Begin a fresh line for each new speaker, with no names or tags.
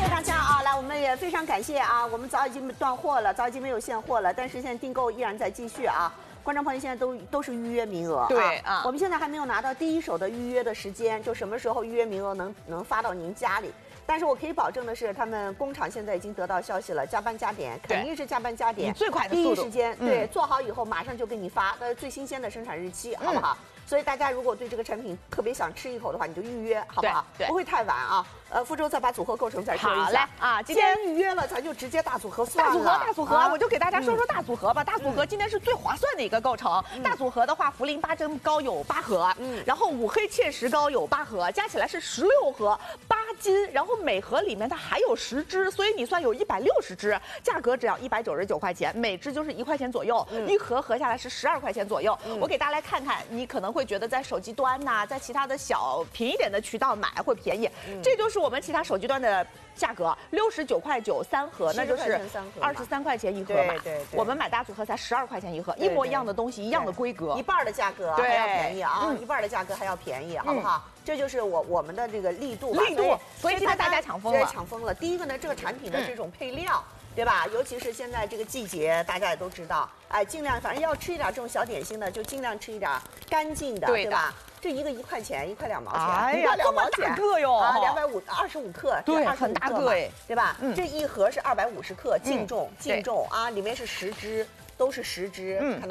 谢大家啊！来，我们也非常感谢啊！我们早已经断货了，早已经没有现货了，但是现在订购依然在继续啊！观众朋友现在都是预约名额，
对啊，
我们现在还没有拿到第一手的预约的时间，就什么时候预约名额能发到您家里。但是我可以保证的是，他们工厂现在已经得到消息了，加班加点，肯定是加班加点，
最快的
第
速度，
一时间，对，做好以后马上就给你发，最新鲜的生产日期，好不好？所以大家如果对这个产品特别想吃一口的话，你就预约，好不好？
对，
不会太晚啊。傅周再把组合构成再说一下。
好嘞啊，
今天预约了，咱就直接大组合算了。
大组合，我就给大家说说大组合吧。大组合今天是最划算的一个构成。大组合的话，茯苓八珍糕有8盒，然后五黑切实糕有8盒，加起来是16盒，8斤。然后每盒里面它还有10支，所以你算有160支，价格只要199块钱，每支就是1块钱左右，一盒合下来是12块钱左右。我给大家来看看，你可能会觉得在手机端呐，在其他的小便宜点的渠道买会便宜，这就是我们其他手机端的价格，69.9块3盒，那就是23块钱一盒嘛。
对，
我们买大组合才12块钱一盒，一模一样的东西，一样的规格，
一半的价格还要便宜啊，一半的价格还要便宜，好不好？这就是我们的这个力度，
所以现在大家抢疯了，
抢疯了。第一个呢，这个产品的这种配料。对吧？尤其是现在这个季节，大家也都知道，哎，尽量反正要吃一点这种小点心的，就尽量吃一点干净的，对吧？这一个1块钱，1块2毛钱，
哎呀，
这么大
个哟
啊，225克，
对，很大个哎，
对吧？这一盒是250克，净重啊，里面是10支，都是10支，